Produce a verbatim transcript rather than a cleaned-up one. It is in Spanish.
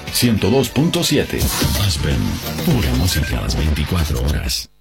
ciento dos punto siete. Aspen, pura música a las veinticuatro horas.